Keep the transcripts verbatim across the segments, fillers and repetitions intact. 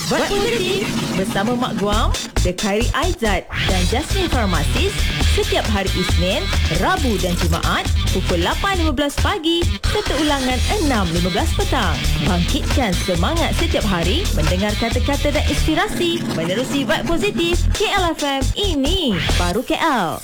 Buat Positif bersama Mak Guam, The Khairi Aizat dan Jasmine Pharmacist setiap hari Isnin, Rabu dan Jumaat pukul lapan lima belas pagi serta ulangan enam lima belas petang. Bangkitkan semangat setiap hari mendengar kata-kata dan inspirasi menerusi Vibe Positif K L F M. Ini baru K L.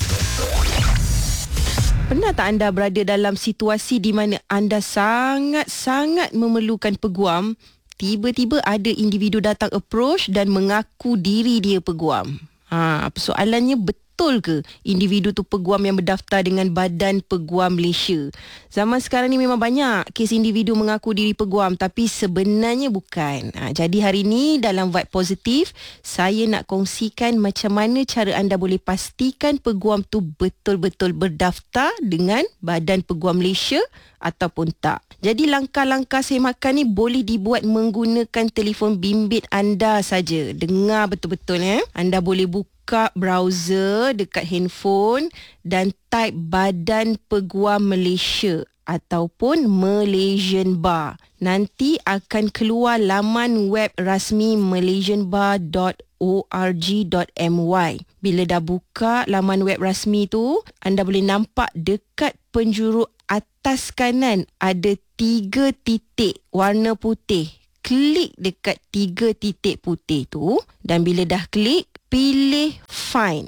Pernah tak anda berada dalam situasi di mana anda sangat-sangat memerlukan peguam, tiba-tiba ada individu datang approach dan mengaku diri dia peguam? Ha, persoalannya, betul ke individu tu peguam yang berdaftar dengan Badan Peguam Malaysia? Zaman sekarang ni memang banyak kes individu mengaku diri peguam tapi sebenarnya bukan. Ha, jadi hari ni dalam Vibe Positif, saya nak kongsikan macam mana cara anda boleh pastikan peguam tu betul-betul berdaftar dengan Badan Peguam Malaysia ataupun tak. Jadi langkah-langkah semakan ni boleh dibuat menggunakan telefon bimbit anda saja. Dengar betul-betul eh. Anda boleh buka browser dekat handphone dan type Badan Peguam Malaysia ataupun Malaysian Bar. Nanti akan keluar laman web rasmi malaysian bar dot org dot my. Bila dah buka laman web rasmi tu, anda boleh nampak dekat penjuru atas kanan ada tiga titik warna putih. Klik dekat tiga titik putih tu dan bila dah klik, pilih Find.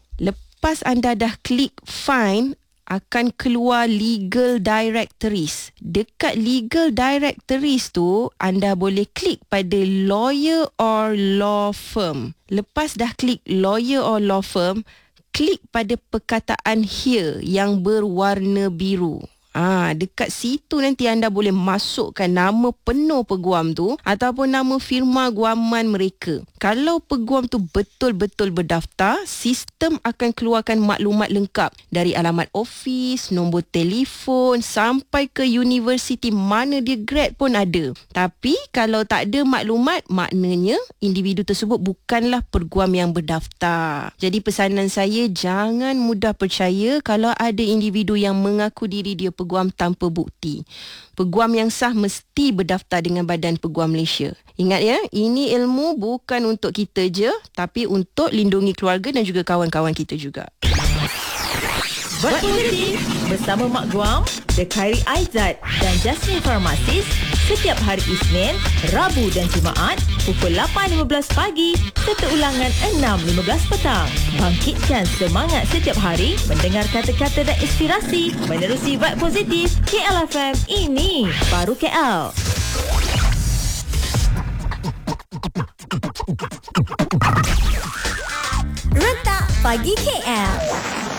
Lepas anda dah klik Find, akan keluar Legal Directories. Dekat Legal Directories tu, anda boleh klik pada Lawyer or Law Firm. Lepas dah klik Lawyer or Law Firm, klik pada perkataan Here yang berwarna biru. Ah, dekat situ nanti anda boleh masukkan nama penuh peguam tu ataupun nama firma guaman mereka. Kalau peguam tu betul-betul berdaftar, sistem akan keluarkan maklumat lengkap dari alamat office, nombor telefon sampai ke universiti mana dia grad pun ada. Tapi kalau tak ada maklumat, maknanya individu tersebut bukanlah peguam yang berdaftar. Jadi pesanan saya, jangan mudah percaya kalau ada individu yang mengaku diri dia peguam tanpa bukti. Peguam yang sah mesti berdaftar dengan Badan Peguam Malaysia. Ingat ya, ini ilmu bukan untuk kita je, tapi untuk lindungi keluarga dan juga kawan-kawan kita juga. Buat Positif bersama Mak Guam, The Khairi Aizat dan Jasmine Pharmacist setiap hari Isnin, Rabu dan Jumaat pukul lapan lima belas pagi serta ulangan enam lima belas petang. Bangkitkan semangat setiap hari mendengar kata-kata dan inspirasi menerusi Vibe Positif K L F M. Ini baru K L. Rentak Pagi K L.